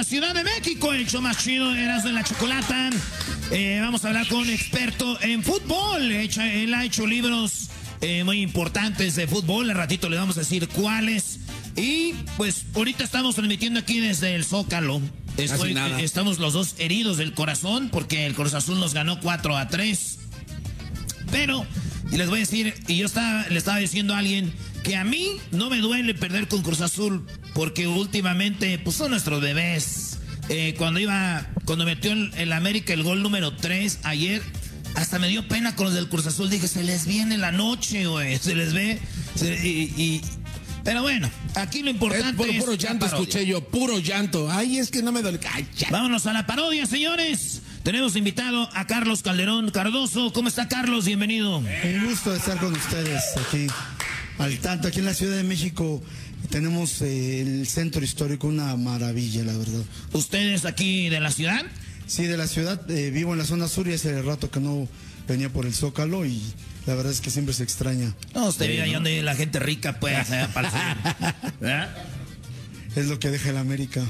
Ciudad de México, el show más chido, Erasmo y la Chocolata. Vamos a hablar con un experto en fútbol. Él ha hecho libros muy importantes de fútbol. Al ratito le vamos a decir cuáles. Y pues ahorita estamos transmitiendo aquí desde el Zócalo. Estamos los dos heridos del corazón porque el Cruz Azul nos ganó 4-3. Pero, y les voy a decir, y le estaba diciendo a alguien que a mí no me duele perder con Cruz Azul porque últimamente pues son nuestros bebés. Cuando metió el América el gol número 3 ayer, hasta me dio pena con los del Cruz Azul. Dije, se les viene la noche, güey. Se les ve. Pero bueno, aquí lo importante es... Puro llanto, escuché yo, puro llanto. Ay, es que no me duele. Ay, vámonos a la parodia, señores. Tenemos invitado a Carlos Calderón Cardoso. ¿Cómo está, Carlos? Bienvenido. Un gusto estar con ustedes aquí, al tanto. Aquí en la Ciudad de México tenemos el centro histórico, una maravilla, la verdad. ¿Ustedes aquí de la ciudad? Sí, de la ciudad. Vivo en la zona sur y hace rato que no venía por el Zócalo y la verdad es que siempre se extraña. No, usted vive ahí donde la gente rica puede hacer para ¿verdad? Es lo que deja el América.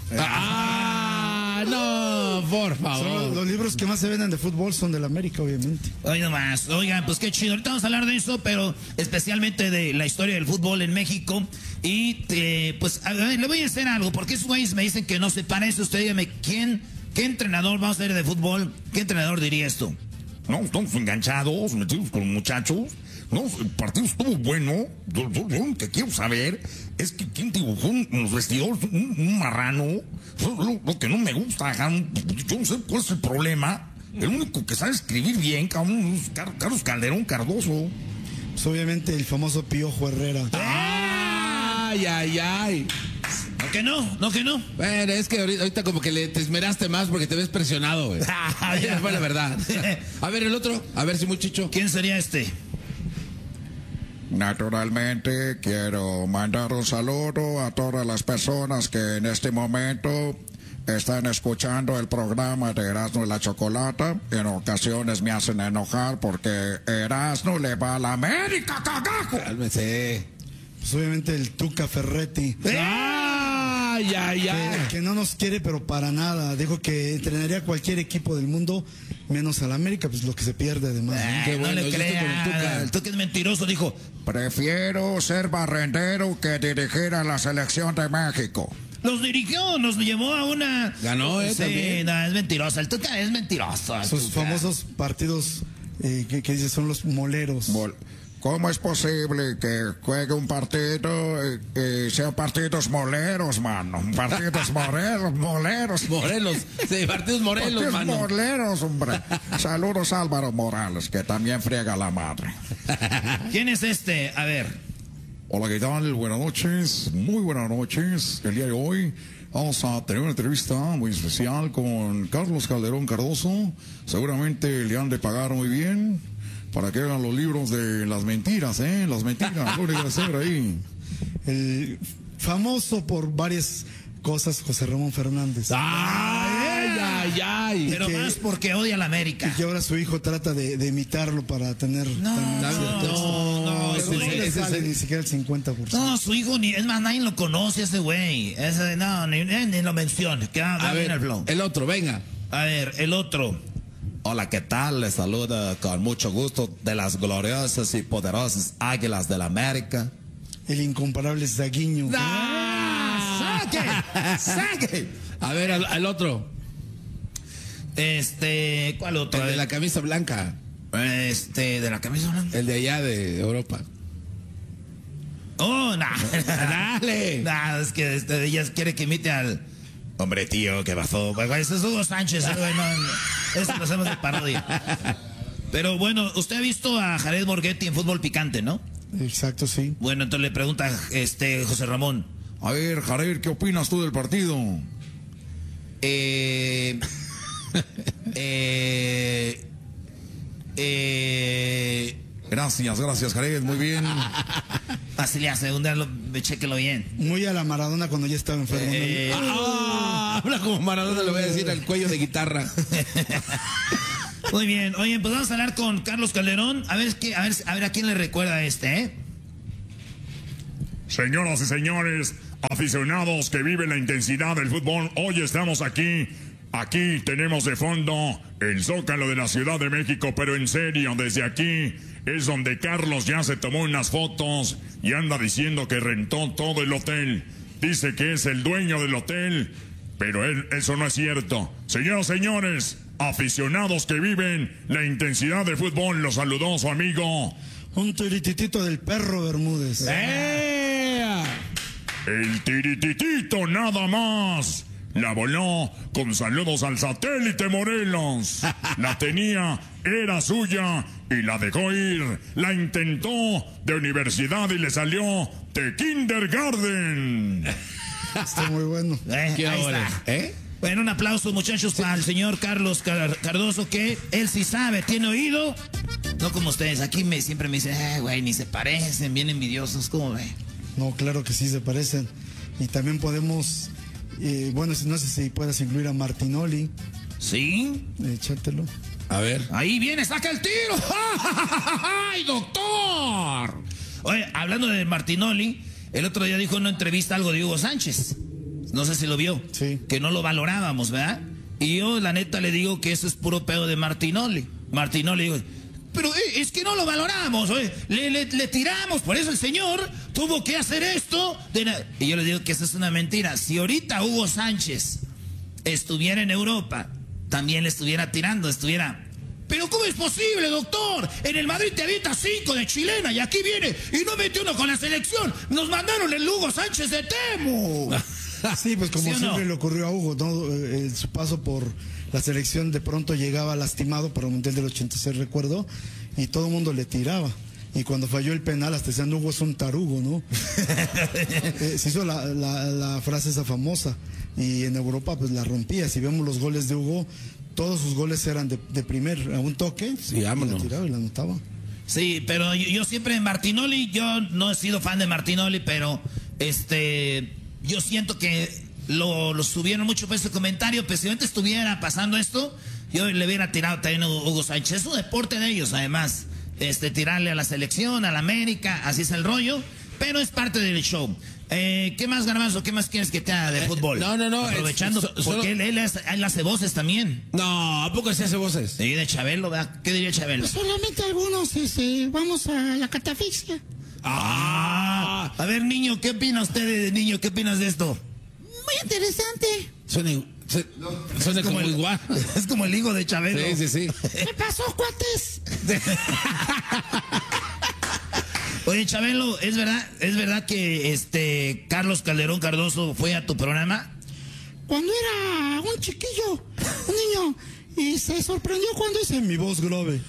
No, por favor. Los libros que más se venden de fútbol son del América, obviamente. Oigan nomás, oigan, pues qué chido. Ahorita vamos a hablar de eso, pero especialmente de la historia del fútbol en México. Y pues a ver, le voy a hacer algo, porque esos güeyes me dicen que no se parece. Usted dígame, ¿qué entrenador vamos a ver de fútbol? ¿Qué entrenador diría esto? No, estamos enganchados, metidos con los muchachos. No, el partido estuvo bueno. Yo lo que quiero saber es que quién dibujó en los vestidores un marrano. Lo que no me gusta, yo no sé cuál es el problema. El único que sabe escribir bien, cabrón, es Carlos Calderón Cardoso. Pues obviamente el famoso Piojo Herrera. Ay. No que no. Bueno, es que ahorita como que te esmeraste más porque te ves presionado, güey. Fue la verdad. A ver, el otro, a ver si muchacho. ¿Quién sería este? Naturalmente quiero mandar un saludo a todas las personas que en este momento están escuchando el programa de Erasmo y la Chocolata. En ocasiones me hacen enojar porque Erasmo le va a la América, cagajo. Cálmese. Pues obviamente el Tuca Ferretti. Que no nos quiere, pero para nada. Dijo que entrenaría a cualquier equipo del mundo, menos al América, pues lo que se pierde además. Qué bueno, no le crea. El Tuca es mentiroso, dijo. Prefiero ser barrendero que dirigir a la selección de México. Los dirigió, nos llevó a una... Ganó, sí, también. No, es mentiroso. El Tuca es mentiroso. Sus famosos partidos que dice son los moleros. ¿Cómo es posible que juegue un partido y sean partidos moleros, mano? Partidos moleros. Morelos, sí, partidos Morelos, partidos mano. Morelos, hombre. Saludos a Álvaro Morales, que también friega la madre. ¿Quién es este? A ver. Hola, ¿qué tal? Buenas noches, muy buenas noches. El día de hoy vamos a tener una entrevista muy especial con Carlos Calderón Cardoso. Seguramente le han de pagar muy bien para que hagan los libros de las mentiras, las mentiras, lo único que hacer ahí. El famoso por varias cosas, José Ramón Fernández. Ay. Pero más porque odia a la América. Y que ahora su hijo trata de imitarlo para tener... No, ni siquiera el 50%. No, su hijo, es más, nadie lo conoce ese güey. Ni lo menciona. Que a ver, el flow. el otro, venga. A ver, el otro. Hola, ¿qué tal? Les saluda con mucho gusto de las gloriosas y poderosas Águilas del la América. El incomparable Zaguiño. ¡Saque! A ver, al otro. ¿Cuál otro? El de la camisa blanca. De la camisa blanca. El de allá de Europa. Oh, no. Dale. No, es que ella quiere que imite al... Hombre, tío, ¿qué pasó? Ese es Hugo Sánchez, eso lo hacemos de parodia. Pero bueno, usted ha visto a Jared Borghetti en Fútbol Picante, ¿no? Exacto, sí. Bueno, entonces le pregunta José Ramón. A ver, Jared, ¿qué opinas tú del partido? Gracias, Jared, muy bien. Así le hace, un día chéquelo bien. Muy a la Maradona cuando ya estaba enfermo. Habla como Maradona, le voy a decir al cuello de guitarra. Muy bien, oye, pues vamos a hablar con Carlos Calderón. A ver a quién le recuerda Señoras y señores, Aficionados que viven la intensidad del fútbol, hoy estamos aquí. Aquí tenemos de fondo el Zócalo de la Ciudad de México, pero en serio, desde aquí es donde Carlos ya se tomó unas fotos y anda diciendo que rentó todo el hotel. Dice que es el dueño del hotel, pero eso no es cierto. Señoras y señores, aficionados que viven la intensidad del fútbol, los saludó su amigo... Un tirititito del Perro Bermúdez. El tirititito nada más. La voló con saludos al satélite Morelos. La tenía, era suya y la dejó ir. La intentó de universidad y le salió de kindergarten. Está muy bueno. Ahí está. Bueno, un aplauso, muchachos, para el señor Carlos Cardoso, que él sí sabe, tiene oído. No como ustedes, aquí siempre me dicen, güey, ni se parecen, bien envidiosos, ¿cómo ve? No, claro que sí se parecen. Y también podemos, bueno, no sé si puedas incluir a Martinoli. ¿Sí? Échatelo. A ver. Ahí viene, saca el tiro. ¡Ay, doctor! Oye, hablando de Martinoli, el otro día dijo en una entrevista algo de Hugo Sánchez. No sé si lo vio. Sí. Que no lo valorábamos, ¿verdad? Y yo, la neta, le digo que eso es puro pedo de Martinoli. Martinoli, digo, pero es que no lo valoramos, oye, le tiramos, por eso el señor tuvo que hacer esto. Y yo le digo que eso es una mentira. Si ahorita Hugo Sánchez estuviera en Europa, también le estuviera tirando, Pero ¿cómo es posible, doctor? En el Madrid te avienta 5 de chilena y aquí viene y no mete uno con la selección. Nos mandaron el Hugo Sánchez de Temu. Sí, pues como ¿Sí siempre no? le ocurrió a Hugo, ¿no? Su paso por la selección de pronto llegaba lastimado para el Mundial del 86, recuerdo, y todo el mundo le tiraba. Y cuando falló el penal, hasta decían, Hugo es un tarugo, ¿no? Se hizo la frase esa famosa, y en Europa pues la rompía. Si vemos los goles de Hugo, todos sus goles eran de primer, a un toque, sí, vámonos. Y la tiraba y la anotaba. Sí, pero yo siempre Martinoli, yo no he sido fan de Martinoli, pero yo siento que lo subieron mucho por ese comentario, pero si antes estuviera pasando esto, yo le hubiera tirado también a Hugo Sánchez. Es un deporte de ellos, además, tirarle a la selección, a la América, así es el rollo, pero es parte del show. ¿Qué más, Garbanzo? ¿Qué más quieres que te haga de fútbol? No. Aprovechando, porque él hace voces también. No, ¿a poco se hace voces? Sí, de Chabelo, ¿verdad? ¿Qué diría Chabelo? Pues solamente algunos, vamos a la catafixia. A ver, niño, ¿qué opina usted de niño? ¿Qué opinas de esto? Muy interesante. Suena como igual. Es como el hijo de Chabelo. Sí. ¿Qué pasó, cuates? Oye, Chabelo, ¿es verdad que Carlos Calderón Cardoso fue a tu programa? Cuando era un chiquillo, un niño, y se sorprendió cuando hice Mi voz grave.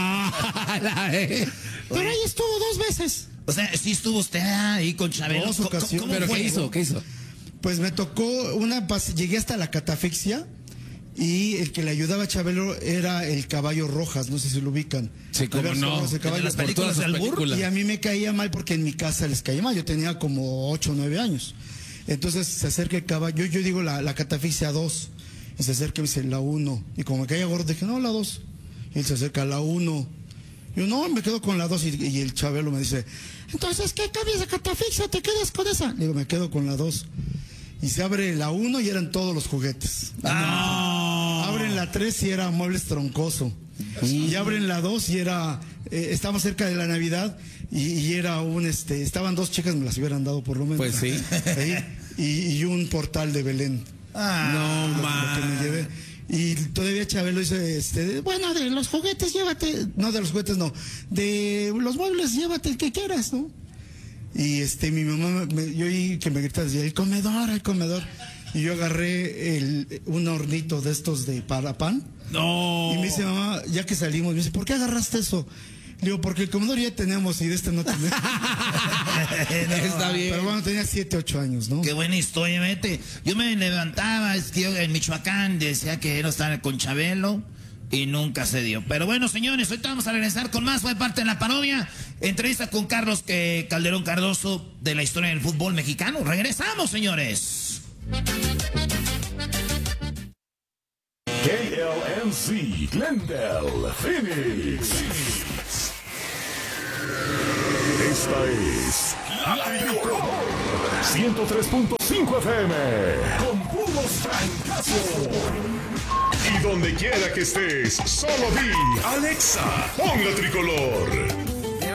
Pero ahí estuvo 2 veces. O sea, sí estuvo usted ahí con Chabelo. 2 ocasiones. ¿Cómo ¿Pero fue? qué hizo? Pues me tocó llegué hasta la catafixia y el que le ayudaba a Chabelo era el Caballo Rojas, no sé si lo ubican. Sí, cómo no. Ese caballo ¿De las por películas todas de sus albur? películas. Y a mí me caía mal porque en mi casa les caía mal. Yo tenía como 8 o 9 años. Entonces se acerca el caballo, yo digo la catafixia 2. Y se acerca y me dice la 1. Y como me caía gordo, dije, no, la 2. Y él se acerca a la 1. Yo no, me quedo con la 2 y el Chabelo me dice, Entonces, ¿qué cambias de catafixia o te quedas con esa? le digo, me quedo con la 2. Y se abre la 1 y eran todos los juguetes. Abren la 3 y era muebles troncoso. Y abren la 2 y era, estábamos cerca de la Navidad y era estaban 2 chicas, me las hubieran dado por lo menos. Pues sí. Ahí, y un portal de Belén. No, Lo que me llevé. Y todavía Chabelo dice, Bueno, de los juguetes llévate. no, de los juguetes no, de los muebles llévate el que quieras, ¿no? Y mi mamá, yo oí que me gritaba, decía, el comedor. Y yo agarré un hornito de estos para pan. No. Y me dice, mamá, ya que salimos, me dice, ¿por qué agarraste eso? Le digo, porque el comedor ya tenemos y de este no tenemos. Está bien. Pero bueno, tenía 7, 8 años, ¿no? Qué buena historia, vete. Yo me levantaba, es que yo en Michoacán decía que era estar con Chabelo y nunca se dio. Pero bueno, señores, ahorita vamos a regresar con más. Fue parte de la parodia. Entrevista con Carlos Calderón Cardoso de la historia del fútbol mexicano. Regresamos, señores. KLNC, Glendale, Phoenix. Esta es la mejor. 103.5 FM. Con puros francazos. Y donde quiera que estés, solo di Alexa, pon la tricolor.